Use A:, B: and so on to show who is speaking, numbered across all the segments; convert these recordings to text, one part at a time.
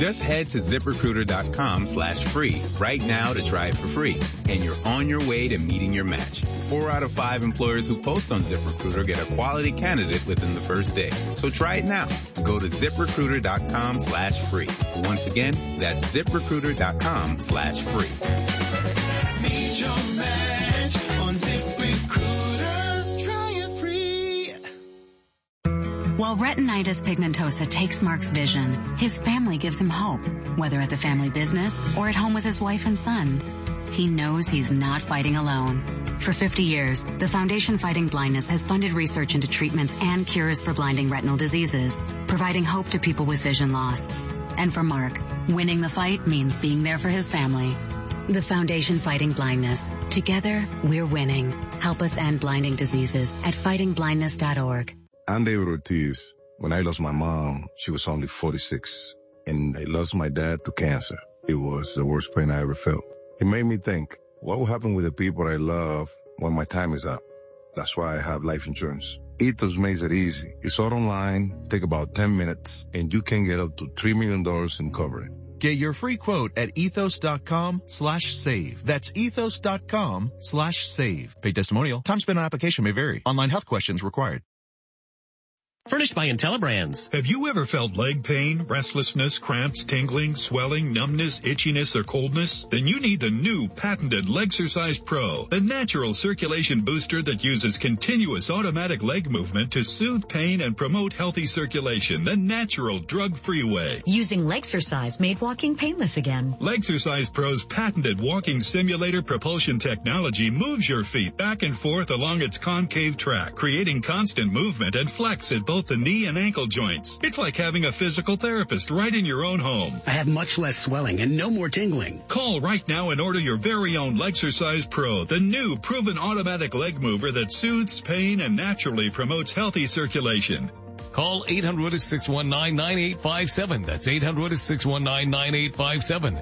A: Just head to ZipRecruiter.com/free right now to try it for free. And you're on your way to meeting your match. 4 out of 5 employers who post on ZipRecruiter get a quality candidate within the first day. So try it now. Go to ZipRecruiter.com/free. Once again, that's ZipRecruiter.com/free.
B: Meet your match on ZipRecruiter. Try it free.
C: While retinitis pigmentosa takes Mark's vision, his family gives him hope, whether at the family business or at home with his wife and sons. He knows he's not fighting alone. For 50 years, the Foundation Fighting Blindness has funded research into treatments and cures for blinding retinal diseases, providing hope to people with vision loss. And for Mark, winning the fight means being there for his family. The Foundation Fighting Blindness. Together, we're winning. Help us end blinding diseases at fightingblindness.org.
D: I'm David Ortiz. When I lost my mom, she was only 46, and I lost my dad to cancer. It was the worst pain I ever felt. It made me think, what will happen with the people I love when my time is up? That's why I have life insurance. Ethos makes it easy. It's all online, take about 10 minutes, and you can get up to $3 million in coverage.
E: Get your free quote at ethos.com/save. That's ethos.com/save. Paid testimonial. Time spent on application may vary. Online health questions required.
F: Furnished by IntelliBrands.
G: Have you ever felt leg pain, restlessness, cramps, tingling, swelling, numbness, itchiness, or coldness? Then you need the new patented Legsercise Pro, the natural circulation booster that uses continuous automatic leg movement to soothe pain and promote healthy circulation the natural drug-free way.
H: Using Legsercise made walking painless again.
G: Legsercise Pro's patented walking simulator propulsion technology moves your feet back and forth along its concave track, creating constant movement and flex at both the knee and ankle joints. It's like having a physical therapist right in your own home.
I: I have much less swelling and no more tingling.
G: Call right now and order your very own Legsercise Pro, the new proven automatic leg mover that soothes pain and naturally promotes healthy circulation.
J: Call 800-619-9857. That's 800-619-9857.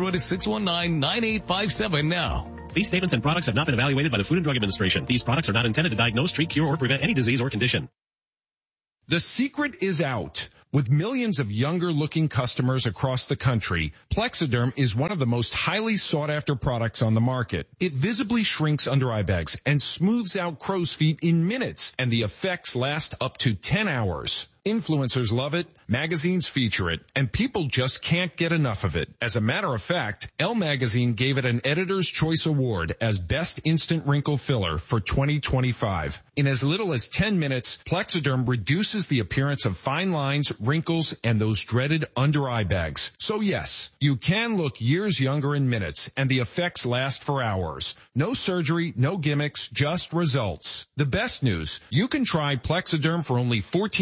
J: 800-619-9857 now.
F: These statements and products have not been evaluated by the Food and Drug Administration. These products are not intended to diagnose, treat, cure, or prevent any disease or condition.
K: The secret is out. With millions of younger-looking customers across the country, Plexiderm is one of the most highly sought-after products on the market. It visibly shrinks under eye bags and smooths out crow's feet in minutes, and the effects last up to 10 hours. Influencers love it, magazines feature it, and people just can't get enough of it. As a matter of fact, Elle Magazine gave it an Editor's Choice Award as Best Instant Wrinkle Filler for 2025. In as little as 10 minutes, Plexiderm reduces the appearance of fine lines, wrinkles, and those dreaded under eye bags. So yes, you can look years younger in minutes, and the effects last for hours. No surgery, no gimmicks, just results. The best news, you can try Plexiderm for only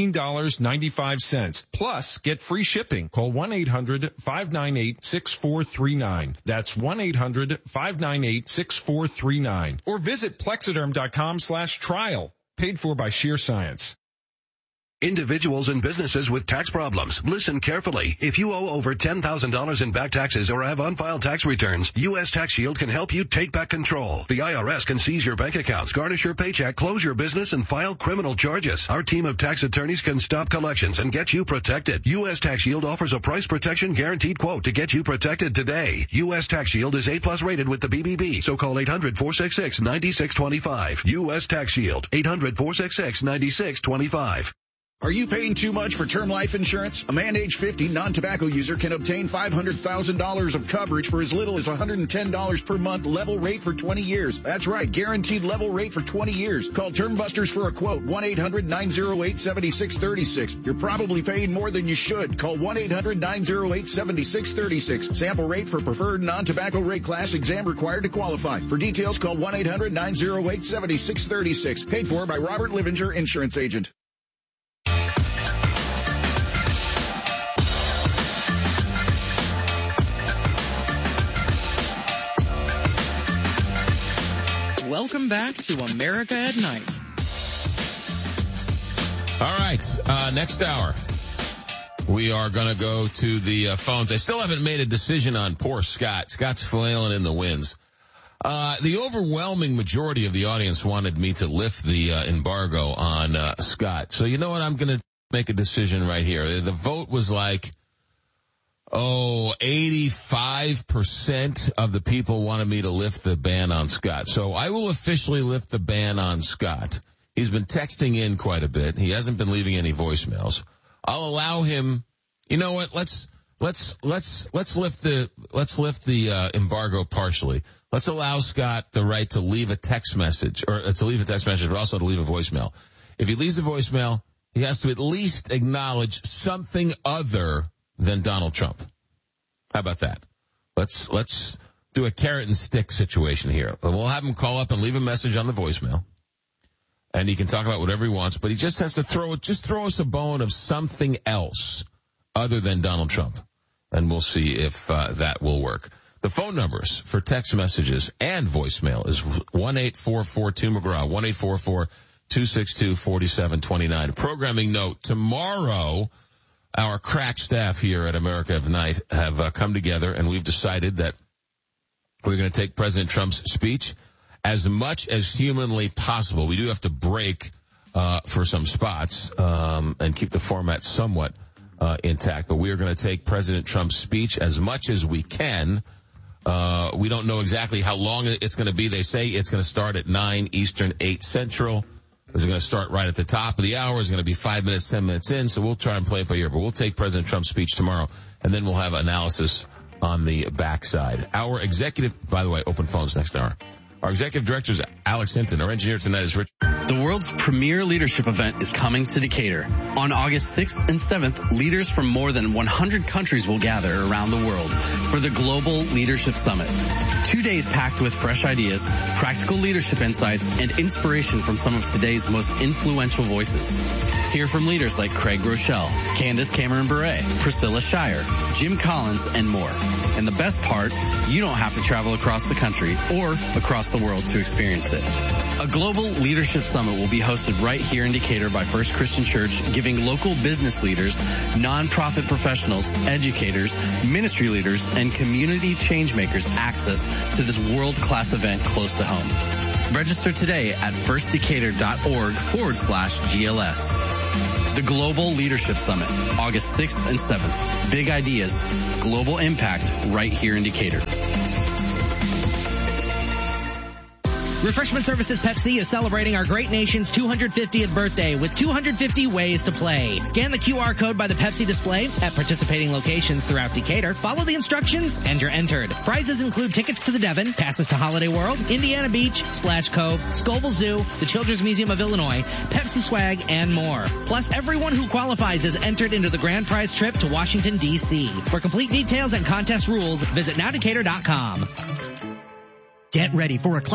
K: $14.95. Plus, get free shipping. Call 1-800-598-6439. That's 1-800-598-6439. Or visit Plexiderm.com/trial. Paid for by Sheer Science.
L: Individuals and businesses with tax problems, listen carefully. If you owe over $10,000 in back taxes or have unfiled tax returns, U.S. Tax Shield can help you take back control. The IRS can seize your bank accounts, garnish your paycheck, close your business, and file criminal charges. Our team of tax attorneys can stop collections and get you protected. U.S. Tax Shield offers a price protection guaranteed quote to get you protected today. U.S. Tax Shield is A+ rated with the BBB, so call 800-466-9625. U.S. Tax Shield, 800-466-9625.
M: Are you paying too much for term life insurance? A man age 50 non-tobacco user can obtain $500,000 of coverage for as little as $110 per month, level rate for 20 years. That's right, guaranteed level rate for 20 years. Call Term Busters for a quote, 1-800-908-7636. You're probably paying more than you should. Call 1-800-908-7636. Sample rate for preferred non-tobacco rate class, exam required to qualify. For details, call 1-800-908-7636. Paid for by Robert Livinger, Insurance Agent.
N: Welcome back to America at Night.
J: All right, next hour, we are going to go to the phones. I still haven't made a decision on poor Scott. Scott's flailing in the winds. The overwhelming majority of the audience wanted me to lift the embargo on Scott. So you know what? I'm going to make a decision right here. The vote was like 85% of the people wanted me to lift the ban on Scott. So I will officially lift the ban on Scott. He's been texting in quite a bit. He hasn't been leaving any voicemails. I'll allow him. You know what? Let's lift the embargo partially. Let's allow Scott the right to leave a text message, but also to leave a voicemail. If he leaves a voicemail, he has to at least acknowledge something other than Donald Trump. How about that? Let's do a carrot and stick situation here. We'll have him call up and leave a message on the voicemail, and he can talk about whatever he wants, but he just has to throw us a bone of something else other than Donald Trump, and we'll see if that will work. The phone numbers for text messages and voicemail is 1-844-2McGraw, 1-844-262-4729. Programming note, tomorrow, our crack staff here at America of Night have come together, and we've decided that we're going to take President Trump's speech as much as humanly possible. We do have to break for some spots and keep the format somewhat intact, but we are going to take President Trump's speech as much as we can. We don't know exactly how long it's going to be. They say it's going to start at 9 Eastern, 8 Central. It's going to start right at the top of the hour. It's going to be 5 minutes, 10 minutes in, so we'll try and play it by ear. But we'll take President Trump's speech tomorrow, and then we'll have analysis on the backside. Our executive, by the way, open phones next hour. Our executive director is Alex Hinton. Our engineer tonight is Rich.
O: The world's premier leadership event is coming to Decatur. On August 6th and 7th, leaders from more than 100 countries will gather around the world for the Global Leadership Summit. 2 days packed with fresh ideas, practical leadership insights, and inspiration from some of today's most influential voices. Hear from leaders like Craig Rochelle, Candace Cameron Bure, Priscilla Shire, Jim Collins, and more. And the best part, you don't have to travel across the country or across the world to experience it. A Global Leadership Summit will be hosted right here in Decatur by First Christian Church, giving local business leaders, nonprofit professionals, educators, ministry leaders, and community changemakers access to this world-class event close to home. Register today at firstdecatur.org/GLS. The Global Leadership Summit, August 6th and 7th. Big ideas, global impact right here in Decatur.
P: Refreshment Services Pepsi is celebrating our great nation's 250th birthday with 250 ways to play. Scan the QR code by the Pepsi display at participating locations throughout Decatur. Follow the instructions and you're entered. Prizes include tickets to the Devon, passes to Holiday World, Indiana Beach, Splash Cove, Scoville Zoo, the Children's Museum of Illinois, Pepsi swag, and more. Plus, everyone who qualifies is entered into the grand prize trip to Washington, D.C. For complete details and contest rules, visit nowdecatur.com. Get ready for a